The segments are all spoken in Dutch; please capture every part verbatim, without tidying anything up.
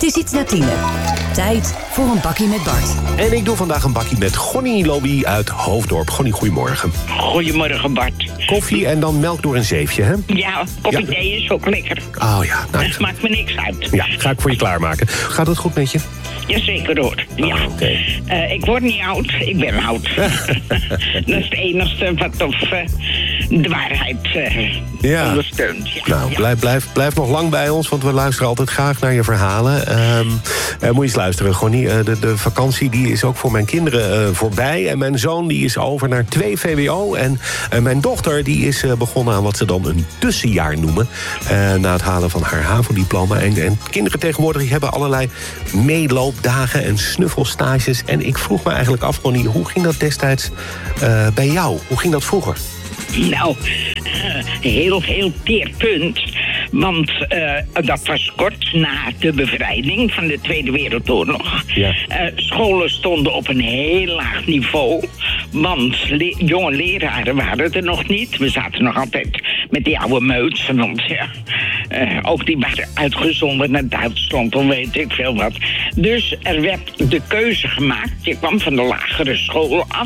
Het is iets na tienen. Tijd voor een bakkie met Bart. En ik doe vandaag een bakkie met Gonnie Lobby uit Hoofddorp. Gonnie, goedemorgen. Goedemorgen, Bart. Koffie en dan melk door een zeefje, hè? Ja, koffie Ja. thee is ook lekker. Oh ja, nou, Dat maakt me niks uit. ja, ga ik voor je klaarmaken. Gaat het goed met je? Jazeker hoor. Ja. Oh, oké. Eh, ik word niet oud, ik ben oud. Dat is het enige wat of, uh, de waarheid uh, Ja. ondersteunt. Ja. Nou, Ja. blijf, blijf, blijf nog lang bij ons, want we luisteren altijd graag naar je verhalen. Um, uh, moet je eens luisteren, Gonnie. Uh, de, de vakantie die is ook voor mijn kinderen uh, voorbij. En mijn zoon die is over naar twee V W O. En uh, mijn dochter die is uh, begonnen aan wat ze dan een tussenjaar noemen. Uh, na het halen van haar HAVO-diploma. En, en kinderen tegenwoordig die hebben allerlei meeloopdagen en snuffelstages. En ik vroeg me eigenlijk af, Gonnie, hoe ging dat destijds uh, bij jou? Hoe ging dat vroeger? Nou, uh, heel, heel teer punt. Want uh, dat was kort na de bevrijding van de Tweede Wereldoorlog. Ja. Uh, scholen stonden op een heel laag niveau. Want le- jonge leraren waren er nog niet. We zaten nog altijd met die oude meuts. Want ja, uh, ook die waren uitgezonden naar Duitsland of weet ik veel wat. Dus er werd de keuze gemaakt. Je kwam van de lagere school af.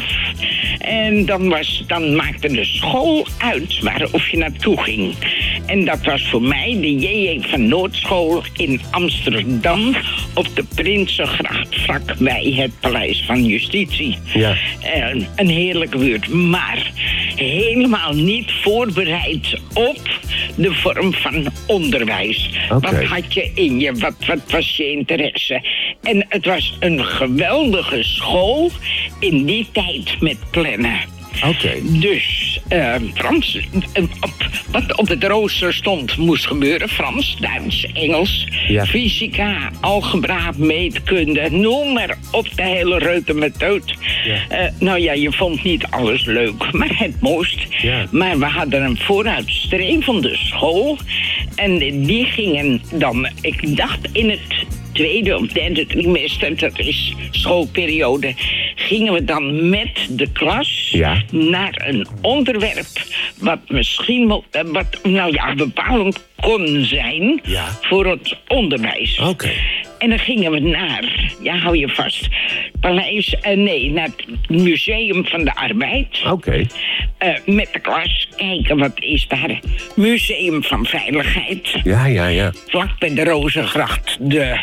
En dan, was, dan maakte de school uit waar of je naartoe ging. En dat was voor mij de J J van Noordschool in Amsterdam op de Prinsengracht, vlakbij het Paleis van Justitie. Ja. Uh, een heerlijke buurt, maar helemaal niet voorbereid op de vorm van onderwijs. Okay. Wat had je in je? Wat, wat was je interesse? En het was een geweldige school in die tijd met plannen. Oké. Okay. Dus uh, Frans, uh, op, wat op het rooster stond moest gebeuren. Frans, Duits, Engels, Ja. fysica, algebra, meetkunde. Noem maar op, de hele reutemeteut. Ja. Uh, nou ja, je vond niet alles leuk, maar het moest. Ja. Maar we hadden een vooruitstrevende school. En die gingen dan, ik dacht in het tweede of derde trimester, dat is schoolperiode, gingen we dan met de klas Ja. naar een onderwerp wat misschien wel, uh, wat, nou ja, bepalend kon zijn Ja. voor het onderwijs. Oké. Okay. En dan gingen we naar, ja, hou je vast, Paleis, uh, nee, naar het Museum van de Arbeid. Oké. Okay. Uh, met de klas kijken, wat is daar? Museum van Veiligheid. Ja, ja, ja. Vlak bij de Rozengracht, de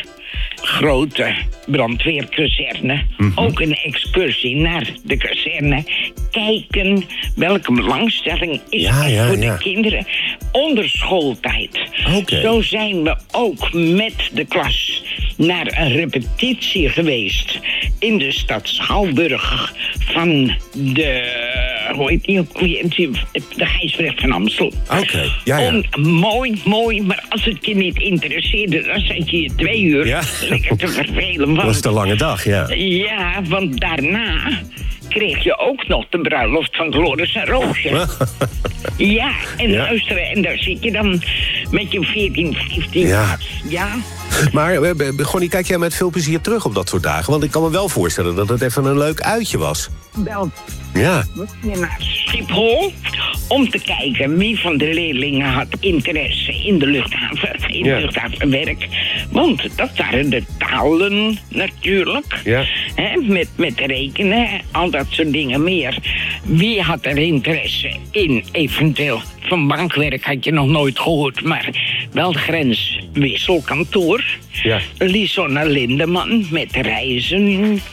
grote brandweerkazerne. Mm-hmm. Ook een excursie naar de kazerne. Kijken welke belangstelling is ja, ja, voor de ja. kinderen onder schooltijd. Okay. Zo zijn we ook met de klas naar een repetitie geweest in de stad Schouwburg van de, hoe heet die ook weer? De Gijsbrecht van Amstel. Oké, okay. ja, ja. Om, mooi, mooi, maar als het je niet interesseerde, dan zat je je twee uur ja. lekker te vervelen. Want, dat was een lange dag, ja. Ja, want daarna kreeg je ook nog de bruiloft van Floris en Roosje. Ja, en ja. luisteren, en daar zit je dan met je veertien, vijftien ja. jaar. Ja. Maar Gonnie, kijk jij met veel plezier terug op dat soort dagen? Want ik kan me wel voorstellen dat het even een leuk uitje was. Wel, ja. we gingen naar Schiphol om te kijken wie van de leerlingen had interesse in de luchthaven, in ja. luchthavenwerk. Want dat waren de talen natuurlijk. Ja. Hè, met, met rekenen, al dat soort dingen meer. Wie had er interesse in eventueel? Van bankwerk had je nog nooit gehoord, maar wel grenswisselkantoor. Ja. Lisonna Lindeman met reizen.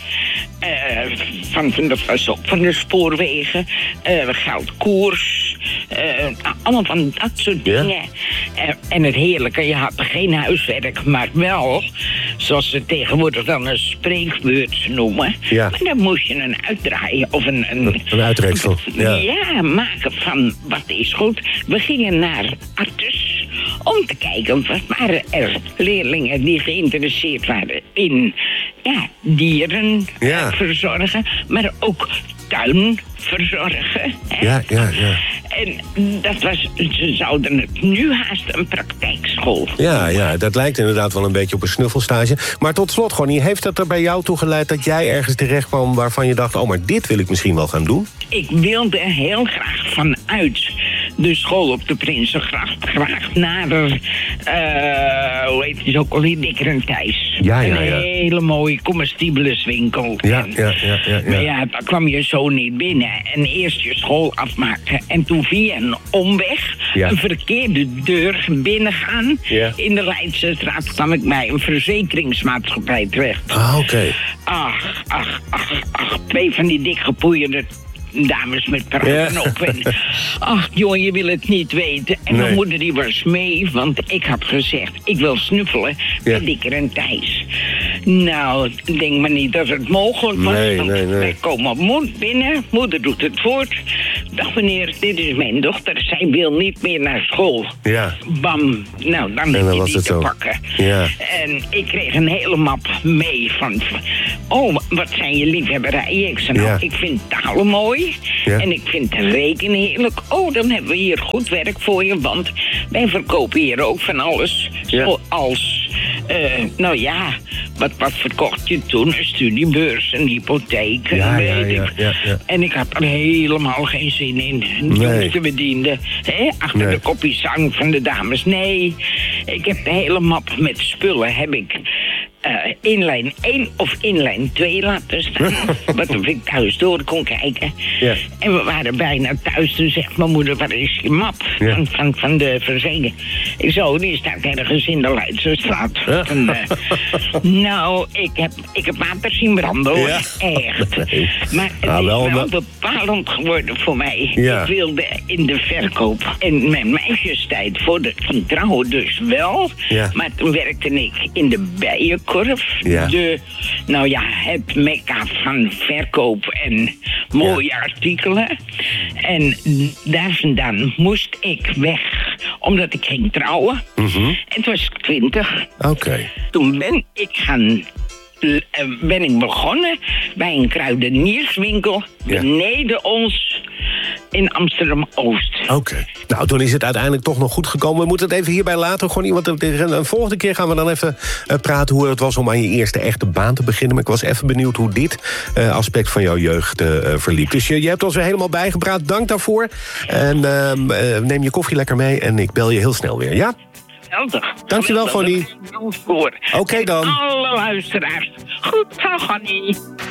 Uh, van, van, dat was ook van de spoorwegen. Uh, geldkoers. Uh, allemaal van dat soort dingen. Ja. Uh, en het heerlijke, je had geen huiswerk, maar wel, zoals ze tegenwoordig dan een spreekbeurt noemen. Ja. Maar dan moest je een uitdraaien of een... Een, een uitreksel. Ja. ja, maken van wat is goed. We gingen naar Artus om te kijken, wat waren er leerlingen die geïnteresseerd waren in ja, dieren ja. verzorgen, maar ook tuin verzorgen. Hè? Ja, ja, ja. En dat was, ze zouden het nu haast een praktijkschool. Ja, ja, dat lijkt inderdaad wel een beetje op een snuffelstage. Maar tot slot, Gonnie, heeft dat er bij jou toe geleid dat jij ergens terecht kwam waarvan je dacht, oh, maar dit wil ik misschien wel gaan doen? Ik wilde heel graag vanuit de school op de Prinsengracht. Graag nader, uh, hoe heet het ook al, die Dikker en Thijs. Ja, ja, ja. Een hele mooie comestibleswinkel. Ja, ja, ja, ja, ja. Maar ja, daar kwam je zo niet binnen. En eerst je school afmaken. En toen via een omweg, ja. een verkeerde deur binnengaan. Ja. In de Leidsestraat kwam ik bij een verzekeringsmaatschappij terecht. Ah, oké. Okay. Ach, ach, ach, ach. Twee van die dik gepoeierde dames met perken ja. op. En, ach, jongen, je wil het niet weten. En nee. mijn moeder die was mee, want ik had gezegd, ik wil snuffelen ja. met Dikker en Thijs. Nou, denk maar niet dat het mogelijk was. Nee, want nee, nee. wij komen op moed binnen, moeder doet het voort. Dag meneer, dit is mijn dochter, zij wil niet meer naar school. Ja. Bam, nou, dan heb je die te zo. pakken. Ja. En ik kreeg een hele map mee van, oh, wat zijn je liefhebberijen? Ik zei, nou, ja. ik vind talen mooi. Ja. En ik vind rekenen heerlijk. Oh, dan hebben we hier goed werk voor je, want wij verkopen hier ook van alles. Ja. Zoals, uh, nou ja, wat, wat verkocht je toen? Een studiebeurs, een hypotheek, ja, weet ja, ik. ja, ja, ja. En ik had er helemaal geen zin in. Een nee. jongste bediende, hè, achter nee. de kopjes zang van de dames. Nee, ik heb de hele map met spullen, heb ik Uh, in lijn één of in lijn twee laten staan. Wat of ik thuis door kon kijken. Ja. En we waren bijna thuis. Toen zegt mijn moeder, waar is je map? Ja. Van, van, van de verzekering. Ik zo, die staat ergens in de Leidsestraat. Ja. En, uh, nou, ik heb, ik heb water zien branden, hoor. Ja. Echt. Nee. Maar het ah, is wel, wel bepalend geworden voor mij. Ja. Ik wilde in de verkoop. In mijn meisjestijd, voor de ging trouwen dus wel. Ja. Maar toen werkte ik in de bijenkorf. Ja. De, nou ja, het mekka van verkoop en mooie ja. artikelen. En daar vandaan moest ik weg, omdat ik ging trouwen. Mm-hmm. En toen was ik twintig. Oké. Okay. Toen ben ik gaan... ben ik begonnen bij een kruidenierswinkel ja. beneden ons in Amsterdam-Oost. Oké. Okay. Nou, toen is het uiteindelijk toch nog goed gekomen. We moeten het even hierbij laten, gewoon, want een volgende keer gaan we dan even uh, praten hoe het was om aan je eerste echte baan te beginnen. Maar ik was even benieuwd hoe dit uh, aspect van jouw jeugd uh, verliep. Dus je, je hebt ons weer helemaal bijgepraat. Dank daarvoor. En uh, uh, neem je koffie lekker mee en ik bel je heel snel weer, ja? Geweldig. Dankjewel, Gonnie. Oké okay, dan. Alle luisteraars. Goed, Gonnie.